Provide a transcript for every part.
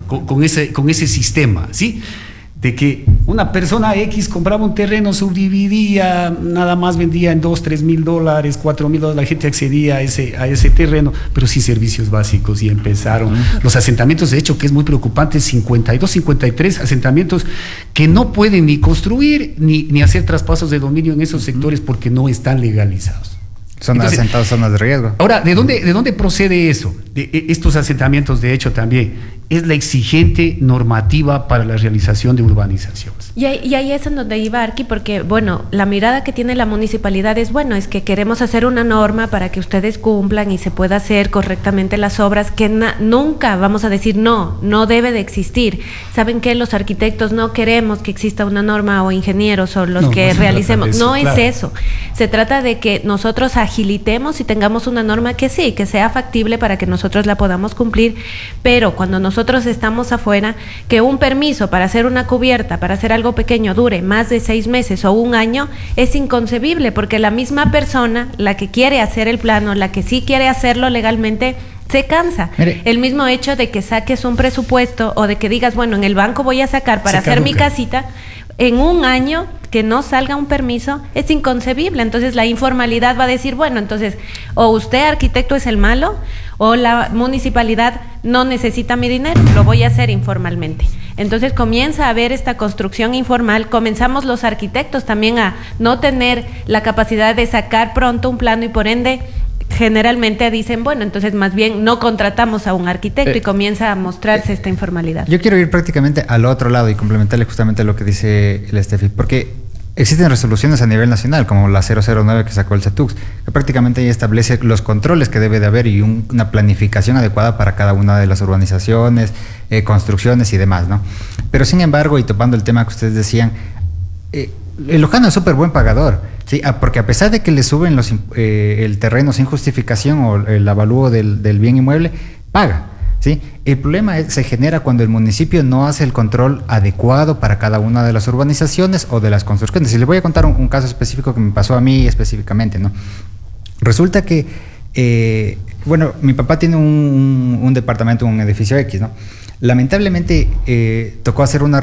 con ese sistema, ¿sí? De que una persona X compraba un terreno, subdividía, nada más vendía en $2,000, $3,000, $4,000, la gente accedía a ese terreno, pero sin servicios básicos, y empezaron los asentamientos. De hecho, que es muy preocupante, 52, 53 asentamientos que no pueden ni construir ni hacer traspasos de dominio en esos sectores porque no están legalizados. Son asentados zonas de riesgo. Ahora, ¿de dónde procede eso? De estos asentamientos, de hecho, también es la exigente normativa para la realización de urbanizaciones. Y ahí es en donde iba Arqui, porque, bueno, la mirada que tiene la municipalidad es, bueno, es que queremos hacer una norma para que ustedes cumplan y se pueda hacer correctamente las obras, que nunca vamos a decir no debe de existir. ¿Saben qué? Los arquitectos no queremos que exista una norma, o ingenieros, o los que realicemos. No es eso. Se trata de que nosotros agilitemos y tengamos una norma que sí, que sea factible para que nosotros la podamos cumplir, pero cuando nosotros estamos afuera, que un permiso para hacer una cubierta, para hacer algo pequeño, dure más de 6 meses o un año, es inconcebible, porque la misma persona, la que quiere hacer el plano, la que sí quiere hacerlo legalmente, se cansa. Mire, el mismo hecho de que saques un presupuesto, o de que digas, bueno, en el banco voy a sacar para hacer mi casita, en un año que no salga un permiso, es inconcebible. Entonces la informalidad va a decir, bueno, entonces o usted, arquitecto, es el malo, o la municipalidad no necesita mi dinero, lo voy a hacer informalmente. Entonces comienza a haber esta construcción informal, comenzamos los arquitectos también a no tener la capacidad de sacar pronto un plano, y por ende generalmente dicen, bueno, entonces más bien no contratamos a un arquitecto, y comienza a mostrarse esta informalidad. Yo quiero ir prácticamente al otro lado y complementarle justamente lo que dice el Estefi, porque existen resoluciones a nivel nacional, como la 009 que sacó el CETUX, que prácticamente ahí establece los controles que debe de haber y una planificación adecuada para cada una de las urbanizaciones, construcciones y demás, ¿no? Pero sin embargo, y topando el tema que ustedes decían, el lojano es súper buen pagador, ¿sí? Porque a pesar de que le suben el terreno sin justificación, o el avalúo del bien inmueble, paga, ¿sí? El problema se genera cuando el municipio no hace el control adecuado para cada una de las urbanizaciones o de las construcciones. Y les voy a contar un caso específico que me pasó a mí específicamente, ¿no? Resulta que, bueno, mi papá tiene un departamento, un edificio X, ¿no? Lamentablemente tocó hacer una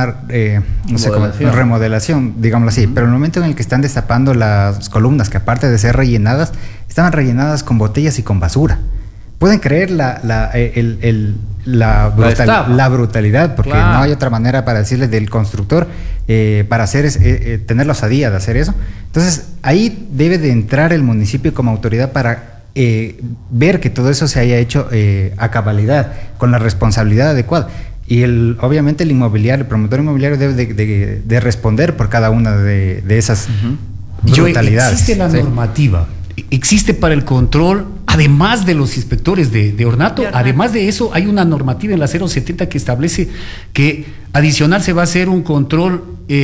remodelación, digámoslo así, pero el momento en el que están destapando las columnas, que aparte de ser rellenadas, estaban rellenadas con botellas y con basura. Pueden creer la brutalidad, porque claro, no hay otra manera para decirle del constructor para hacer tener la osadía de hacer eso. Entonces ahí debe de entrar el municipio como autoridad para ver que todo eso se haya hecho a cabalidad, con la responsabilidad adecuada. Y obviamente el promotor inmobiliario debe de responder por cada una de esas brutalidades. Existe la normativa, existe para el control, además de los inspectores de ornato, además de eso hay una normativa en la 070 que establece que adicional se va a hacer un control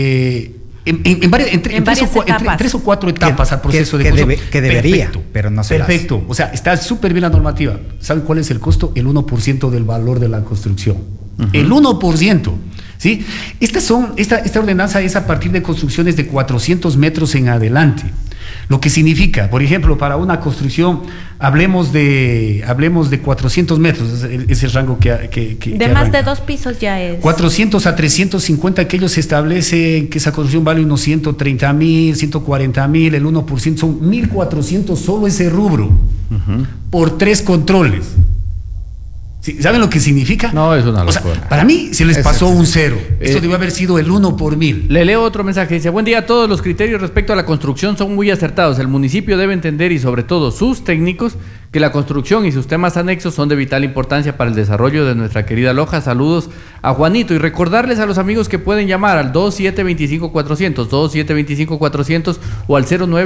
en tres o cuatro etapas al proceso de construcción. Que debería, pero no se Perfecto, o sea, está súper bien la normativa. ¿Saben cuál es el costo? El 1% del valor de la construcción. El 1%. ¿Sí? Esta ordenanza es a partir de construcciones de 400 metros en adelante. Lo que significa, por ejemplo, para una construcción, hablemos de 400 metros, ese rango que de más de 2 pisos ya es. 400 a 350, que ellos establecen que esa construcción vale unos 130,000, 140,000, el 1% son 1,400 solo ese rubro, por 3 controles. ¿Saben lo que significa? No, es una locura. O sea, para mí se les pasó un 0. Esto debió haber sido el 1 por 1,000. Le leo otro mensaje. Dice: buen día a todos. Los criterios respecto a la construcción son muy acertados. El municipio debe entender, y sobre todo sus técnicos, que la construcción y sus temas anexos son de vital importancia para el desarrollo de nuestra querida Loja. Saludos a Juanito. Y recordarles a los amigos que pueden llamar al 2725-400, 2725-400 o al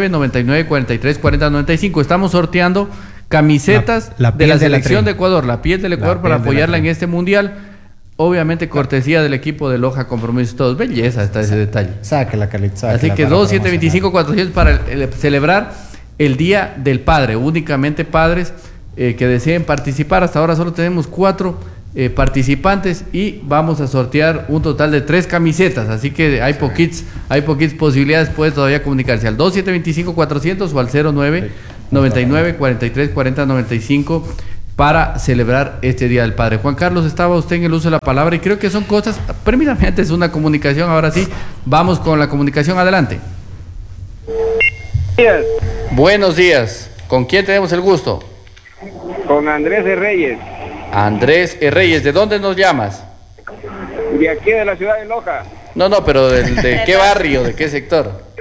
0999-434095. Estamos sorteando camisetas de la selección de Ecuador, la piel del Ecuador, para apoyarla en este mundial. Obviamente cortesía del equipo de Loja Compromisos Todos. Belleza está ese detalle. Sáquela, Carlita. Así que 2725-400 para celebrar el Día del Padre. Únicamente padres que deseen participar. Hasta ahora solo tenemos 4 participantes y vamos a sortear un total de 3 camisetas. Así que hay poquitas posibilidades. Puede todavía comunicarse al 2725-400 o al 0999-434095 para celebrar este Día del Padre. Juan Carlos, estaba usted en el uso de la palabra y creo que son cosas, permítame, antes una comunicación, ahora sí, vamos con la comunicación, adelante. Buenos días, ¿con quién tenemos el gusto? Con Andrés de Reyes. Andrés Reyes, ¿de dónde nos llamas? De aquí de la ciudad de Loja. No, pero ¿de qué barrio, de qué sector?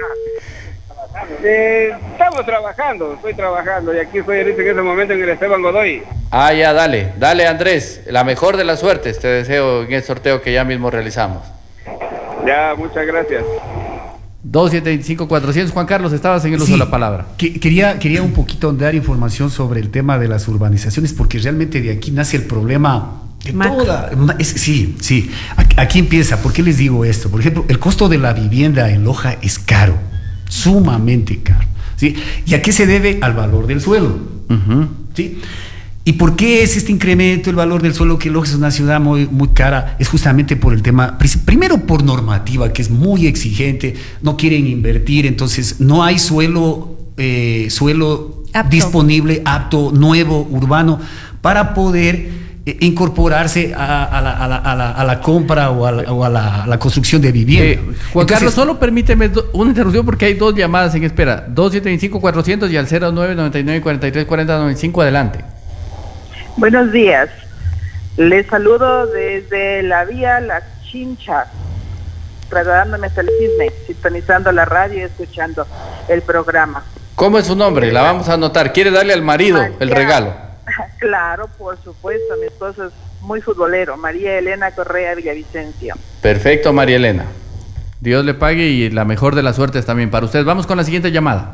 Estamos trabajando, estoy trabajando y aquí estoy ahorita en este momento en el Esteban Godoy. Ah, ya, dale Andrés, la mejor de las suertes te deseo en el sorteo que ya mismo realizamos. Ya, muchas gracias. 275-400, Juan Carlos, estabas en el uso de la palabra. Quería un poquito dar información sobre el tema de las urbanizaciones, porque realmente de aquí nace el problema de toda. Sí, aquí empieza. ¿Por qué les digo esto? Por ejemplo, el costo de la vivienda en Loja es caro, sumamente caro, ¿sí? ¿Y a qué se debe? Al valor del suelo, ¿sí? ¿Y por qué es este incremento el valor del suelo? Que Loja es una ciudad muy, muy cara. Es justamente por el tema, primero por normativa, que es muy exigente, no quieren invertir, entonces no hay suelo apto, disponible, apto, nuevo, urbano, para poder incorporarse a la compra o a la construcción de vivienda. Juan Carlos, solo permíteme una interrupción porque hay dos llamadas en espera, 275-400 y al 0999-4340-95, adelante. Buenos días, les saludo desde la vía Las Chinchas, trasladándome hasta el Cisne, sintonizando la radio y escuchando el programa. ¿Cómo es su nombre? La vamos a anotar. ¿Quiere darle al marido el regalo? Claro, por supuesto, mi esposo es muy futbolero, María Elena Correa Villavicencio. Perfecto, María Elena. Dios le pague y la mejor de las suertes también para usted. Vamos con la siguiente llamada.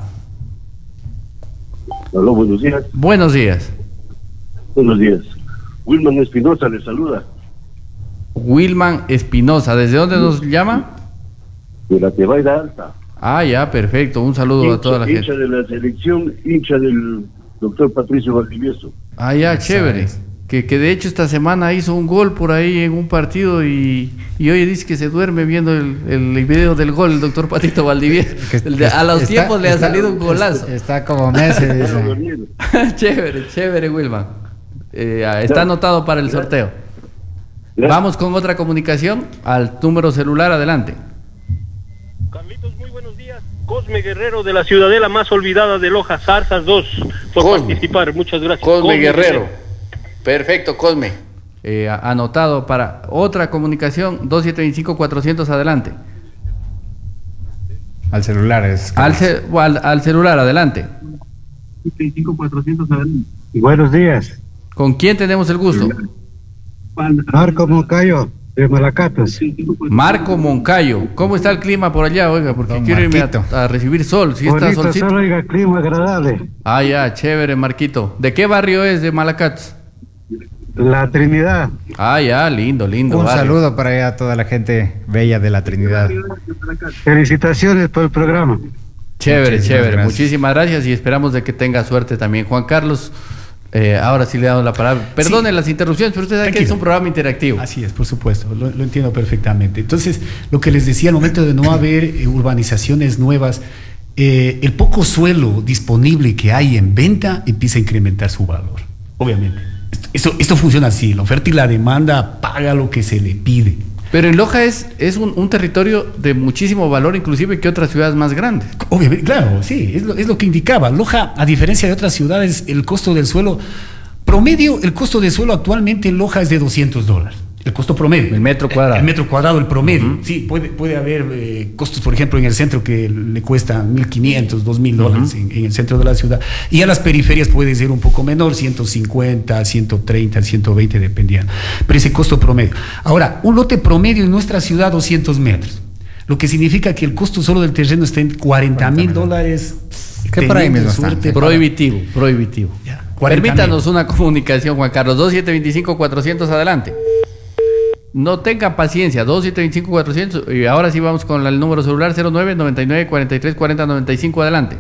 Aló, buenos días. Buenos días. Buenos días. Wilman Espinosa le saluda. Wilman Espinosa, ¿desde dónde nos llama? De la Tebaida Alta. Ah, ya, perfecto. Un saludo a toda la gente. Hincha de la selección, hincha del doctor Patricio Valdivieso. Ah, ya, chévere. Que de hecho esta semana hizo un gol por ahí en un partido y hoy dice que se duerme viendo el video del gol, el doctor Patito Valdivieso. A los tiempos le ha salido un golazo. Está como Messi, dice. Chévere, Wilman. Está anotado para el sorteo. Vamos con otra comunicación al número celular, adelante. Carlitos, muy buenos días. Cosme Guerrero de la ciudadela más olvidada de Loja, Zarzas 2, por participar. Muchas gracias. Cosme Guerrero. Perfecto, Cosme. Anotado para otra comunicación, 2725-400, adelante. Al celular al celular, adelante. 2725-400, adelante. Buenos días. ¿Con quién tenemos el gusto? Marco Moncayo, de Malacatas. Marco Moncayo. ¿Cómo está el clima por allá, oiga? Porque quiero irme a recibir sol. ¿Sí está solcito? Sol, oiga, clima agradable. Ah, ya, chévere, Marquito. ¿De qué barrio es de Malacatas? La Trinidad. Ah, ya, lindo Un barrio. saludo para allá a toda la gente bella de la Trinidad. Felicitaciones por el programa. Chévere. Gracias. Muchísimas gracias y esperamos de que tenga suerte también. Juan Carlos, ahora sí le damos la palabra. Perdone las interrupciones, pero usted sabe que es un programa interactivo. Así es, por supuesto, lo entiendo perfectamente. Entonces, lo que les decía, al momento de no haber urbanizaciones nuevas, el poco suelo disponible que hay en venta empieza a incrementar su valor, obviamente. Esto funciona así, la oferta y la demanda paga lo que se le pide. Pero en Loja es un territorio de muchísimo valor, inclusive que otras ciudades más grandes. Obviamente, claro, sí, es lo que indicaba. Loja, a diferencia de otras ciudades, el costo del suelo promedio, el costo del suelo actualmente en Loja es de $200. El costo promedio. El metro cuadrado. El metro cuadrado, el promedio. Sí, puede haber costos, por ejemplo, en el centro que le cuestan $1,500, $2,000 en el centro de la ciudad. Y a las periferias puede ser un poco menor, 150, 130, 120, dependiendo. Pero ese costo promedio. Ahora, un lote promedio en nuestra ciudad, 200 metros. Lo que significa que el costo solo del terreno está en $40,000. Que por ahí mismo está. Prohibitivo. Ya, Permítanos una comunicación, Juan Carlos. 2725-400, adelante. No tengan paciencia, 2725-400. Y ahora sí vamos con el número celular 0999-4340-95, adelante.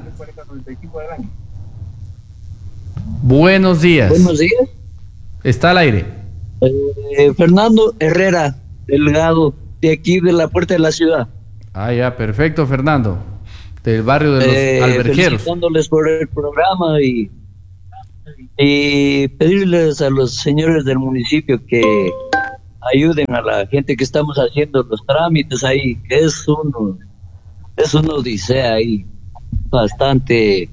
Buenos días. Buenos días. Está al aire. Fernando Herrera Delgado, de aquí de la Puerta de la Ciudad. Ah, ya, perfecto, Fernando. Del barrio de los Alberjeros. Felicitándoles por el programa y y pedirles a los señores del municipio que ayuden a la gente que estamos haciendo los trámites ahí, que es una odisea ahí, bastante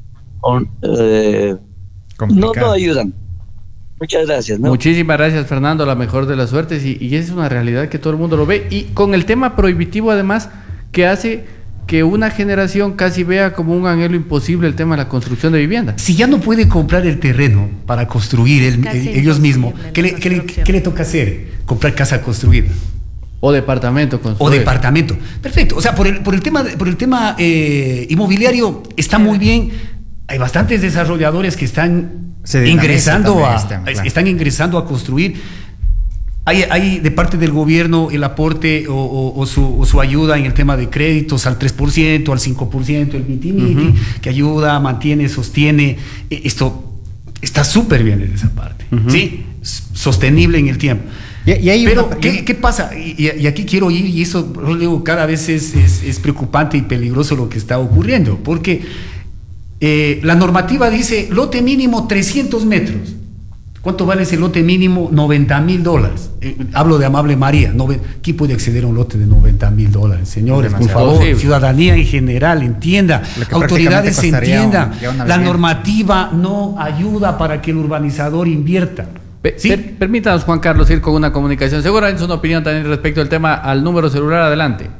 no ayudan. Muchas gracias, ¿no? Muchísimas gracias, Fernando, la mejor de las suertes, y es una realidad que todo el mundo lo ve, y con el tema prohibitivo además, que hace que una generación casi vea como un anhelo imposible el tema de la construcción de vivienda. Si ya no puede comprar el terreno para construir ellos mismos, ¿qué le toca hacer? Comprar casa construida. O departamento construido. O departamento. Perfecto. O sea, por el tema inmobiliario está muy bien. Hay bastantes desarrolladores que están ingresando a construir. Hay de parte del gobierno el aporte o su ayuda en el tema de créditos al 3%, al 5%, el miti-miti, que ayuda, mantiene, sostiene. Esto está súper bien en esa parte, ¿sí? Sostenible en el tiempo. Pero, ¿qué pasa? Y aquí quiero ir, y eso, Rodrigo, cada vez es preocupante y peligroso lo que está ocurriendo, porque la normativa dice lote mínimo 300 metros. ¿Cuánto vale ese lote mínimo? $90,000. Hablo de Amable María. ¿Quién puede acceder a un lote de $90,000? Señores, por favor, ciudadanía en general, entienda, autoridades entiendan. La normativa no ayuda para que el urbanizador invierta. ¿Sí? Permítanos, Juan Carlos, ir con una comunicación. Seguramente es una opinión también respecto al tema, al número celular. Adelante.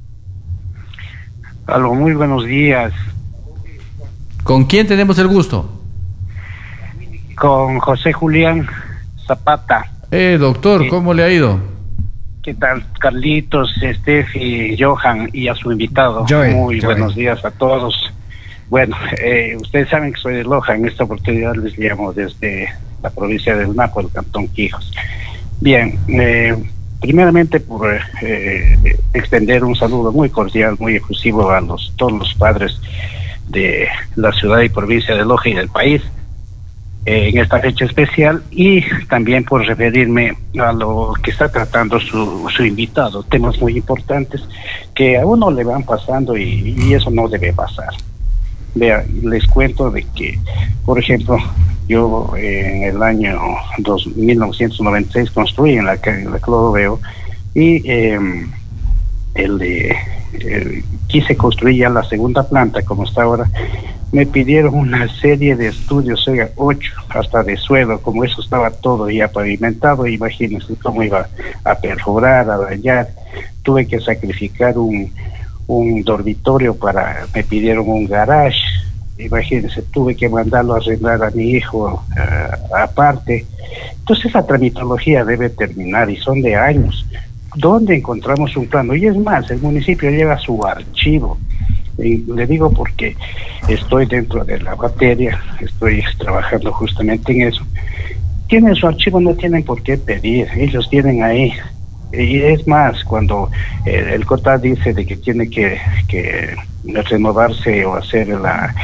Aló, muy buenos días. ¿Con quién tenemos el gusto? Con José Julián Zapata. Doctor, ¿cómo le ha ido? ¿Qué tal? Carlitos, Steffi, Johan y a su invitado. Muy buenos días a todos. Bueno, ustedes saben que soy de Loja. En esta oportunidad les llamo desde la provincia del Napo, el cantón Quijos. Bien, primeramente por extender un saludo muy cordial, muy efusivo a todos los padres de la ciudad y provincia de Loja y del país en esta fecha especial, y también por referirme a lo que está tratando su invitado, temas muy importantes que a uno le van pasando y eso no debe pasar. Vean, les cuento de que, por ejemplo, yo en el año 1996 construí en la Clodoveo y quise construir ya la segunda planta como está ahora. Me pidieron una serie de estudios, 8 hasta de suelo, como eso estaba todo ya pavimentado. Imagínense cómo iba a perforar, a dañar. Tuve que sacrificar un dormitorio me pidieron un garage. Imagínense, tuve que mandarlo a arreglar a mi hijo aparte. Entonces la tramitología debe terminar y son de años. ¿Dónde encontramos un plano? Y es más, el municipio lleva su archivo. Y le digo porque estoy dentro de la materia, estoy trabajando justamente en eso. Tienen su archivo, no tienen por qué pedir, ellos tienen ahí. Y es más, cuando el COTA dice de que tiene que renovarse o hacer la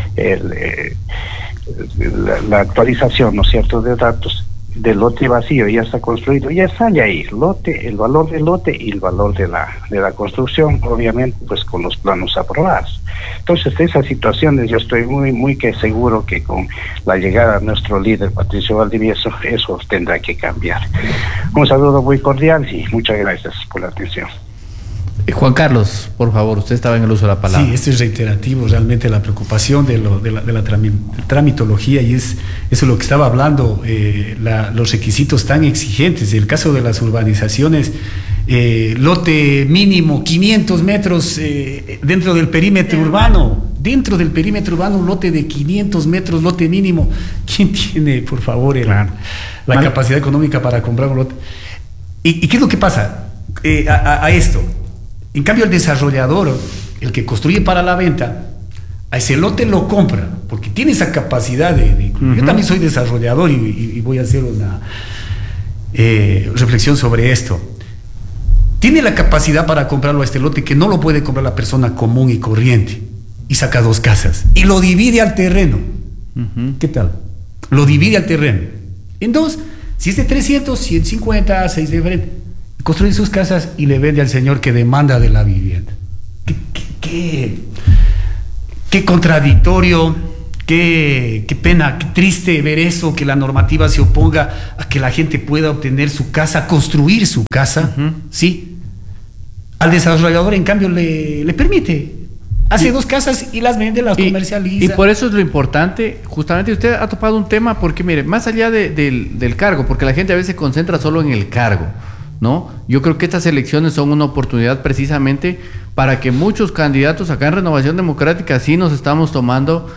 actualización, ¿no es cierto?, de datos del lote vacío, ya está construido, ya sale ahí el valor del lote y el valor de la construcción, obviamente pues con los planos aprobados. Entonces, de esas situaciones yo estoy muy que seguro que con la llegada de nuestro líder Patricio Valdivieso eso tendrá que cambiar. Un saludo muy cordial y muchas gracias por la atención. Juan Carlos, por favor, usted estaba en el uso de la palabra. Sí, esto es reiterativo, realmente la preocupación de la tramitología, y eso es lo que estaba hablando, los requisitos tan exigentes. En el caso de las urbanizaciones, lote mínimo 500 metros dentro del perímetro urbano. Dentro del perímetro urbano, un lote de 500 metros, lote mínimo. ¿Quién tiene, por favor, la capacidad económica para comprar un lote? ¿Y qué es lo que pasa a esto? En cambio, el desarrollador, el que construye para la venta, a ese lote lo compra, porque tiene esa capacidad de Yo también soy desarrollador y voy a hacer una reflexión sobre esto. Tiene la capacidad para comprarlo a este lote que no lo puede comprar la persona común y corriente, y saca 2 casas y lo divide al terreno. ¿Qué tal? Lo divide al terreno en 2, si es de 300, 150, 6 diferentes. Construye sus casas y le vende al señor que demanda de la vivienda. Qué contradictorio, Qué pena, qué triste ver eso, que la normativa se oponga a que la gente pueda obtener su casa, construir su casa, ¿sí? Al desarrollador, en cambio, le permite. Hace 2 casas y las vende, las comercializa. Y por eso es lo importante, justamente usted ha topado un tema, porque mire, más allá del cargo, porque la gente a veces se concentra solo en el cargo, ¿no? Yo creo que estas elecciones son una oportunidad precisamente para que muchos candidatos acá en Renovación Democrática sí nos estamos tomando,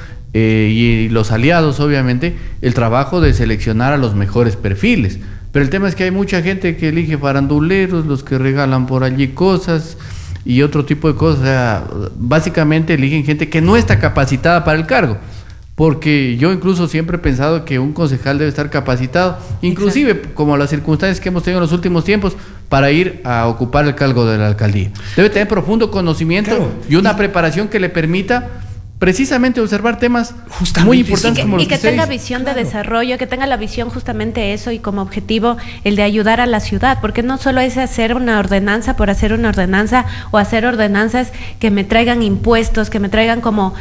y los aliados obviamente, el trabajo de seleccionar a los mejores perfiles. Pero el tema es que hay mucha gente que elige faranduleros, los que regalan por allí cosas y otro tipo de cosas. O sea, básicamente eligen gente que no está capacitada para el cargo. Porque yo incluso siempre he pensado que un concejal debe estar capacitado, inclusive exacto, como las circunstancias que hemos tenido en los últimos tiempos, para ir a ocupar el cargo de la alcaldía. Debe tener profundo conocimiento, claro, y una preparación que le permita precisamente observar temas justamente muy importantes y que tenga visión de desarrollo, que tenga la visión justamente eso, y como objetivo el de ayudar a la ciudad, porque no solo es hacer una ordenanza por hacer una ordenanza, o hacer ordenanzas que me traigan impuestos, que me traigan como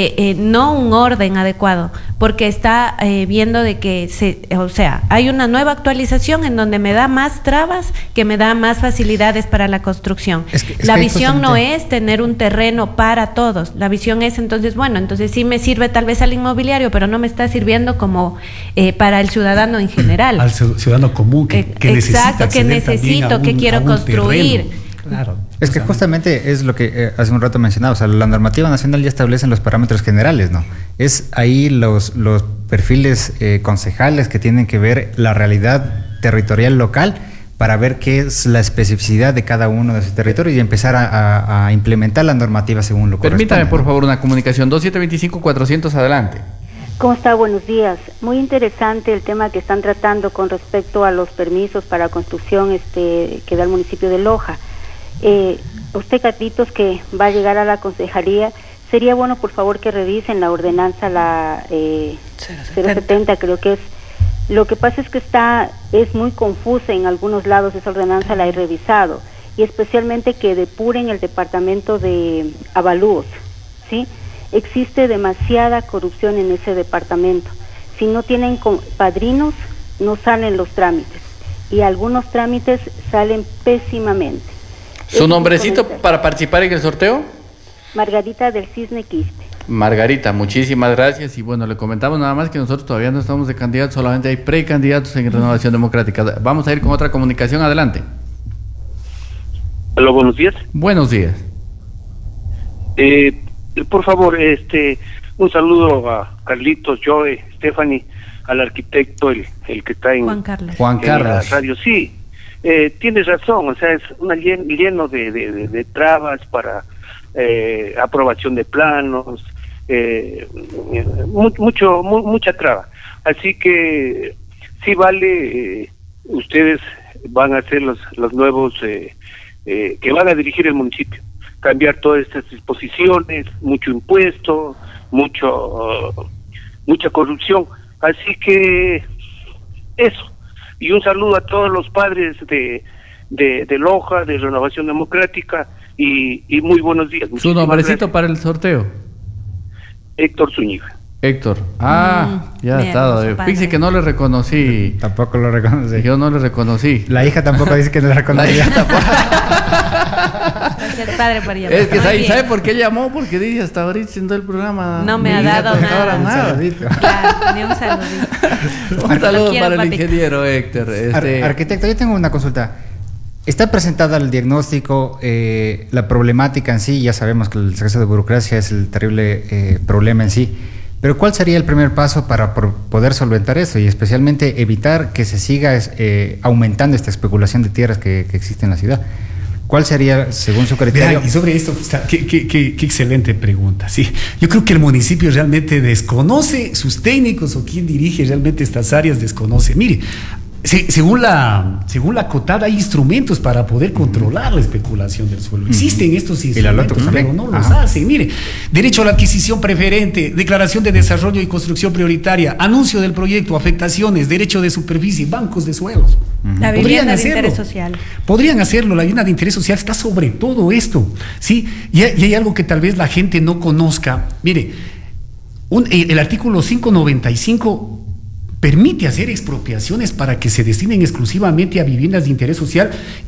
no un orden adecuado, porque está viendo de que hay una nueva actualización en donde me da más trabas que me da más facilidades para la construcción. La visión no es tener un terreno para todos, la visión es entonces, bueno, entonces sí me sirve tal vez al inmobiliario, pero no me está sirviendo como para el ciudadano en general. Al ciudadano común que exacto, que necesito, que quiero construir. Claro. Es que justamente es lo que hace un rato mencionaba, o sea, la normativa nacional ya establece los parámetros generales, ¿no? Es ahí los perfiles concejales que tienen que ver la realidad territorial local para ver qué es la especificidad de cada uno de sus territorios y empezar a implementar la normativa según lo corresponde. Permítame, por favor, una comunicación. 2725-400, adelante. ¿Cómo está? Buenos días. Muy interesante el tema que están tratando con respecto a los permisos para construcción que da el municipio de Loja. Usted, Carlitos, que va a llegar a la concejalía, sería bueno, por favor, que revisen la ordenanza, la 070, creo que es. Lo que pasa es que es muy confusa en algunos lados, esa ordenanza la he revisado, y especialmente que depuren el departamento de avalúos, ¿sí? Existe demasiada corrupción en ese departamento. Si no tienen padrinos, no salen los trámites, y algunos trámites salen pésimamente. ¿Su nombrecito para participar en el sorteo? Margarita del Cisne Quiste. Margarita, muchísimas gracias. Y bueno, le comentamos nada más que nosotros todavía no estamos de candidatos, solamente hay precandidatos en Renovación Democrática. Vamos a ir con otra comunicación, adelante. Hola, buenos días. Buenos días. Por favor, un saludo a Carlitos, Joe, Stephanie, al arquitecto, el que está en Juan Carlos. La radio. Sí, tienes razón, o sea, es lleno de trabas para aprobación de planos, mucha traba. Así que sí vale, ustedes van a ser los nuevos que van a dirigir el municipio, cambiar todas estas disposiciones, mucho impuesto, mucha corrupción. Así que eso. Y un saludo a todos los padres de Loja, de Renovación Democrática, y muy buenos días. ¿Su nombrecito para el sorteo? Héctor Zúñiga. Héctor. Ya está. Fíjese que no le reconocí. Tampoco lo reconocí. Yo no le reconocí. La hija tampoco dice que no le reconocí. La hija tampoco. Es padre para llamar. Es que ¿sabe por qué llamó? Porque dice, hasta ahorita siendo el programa. No me ha dado nada. Claro, ni un saludito. Un saludo para el ingeniero Héctor. Arquitecto, yo tengo una consulta. Está presentada el diagnóstico, la problemática en sí, ya sabemos que el exceso de burocracia es el terrible problema en sí, pero ¿cuál sería el primer paso para poder solventar eso y especialmente evitar que se siga aumentando esta especulación de tierras que existe en la ciudad? ¿Cuál sería, según su criterio? Y sobre esto, qué excelente pregunta. Sí, yo creo que el municipio realmente desconoce, sus técnicos o quien dirige realmente estas áreas desconoce. Mire, según la cotada hay instrumentos para poder controlar la especulación del suelo. Existen estos instrumentos, pero no los hacen. Mire, derecho a la adquisición preferente, declaración de desarrollo y construcción prioritaria, anuncio del proyecto, afectaciones, derecho de superficie, bancos de suelos. La vivienda de interés social. Podrían hacerlo, la vivienda de interés social está sobre todo esto, ¿sí? Y hay algo que tal vez la gente no conozca. Mire, el artículo 595 permite hacer expropiaciones para que se destinen exclusivamente a viviendas de interés social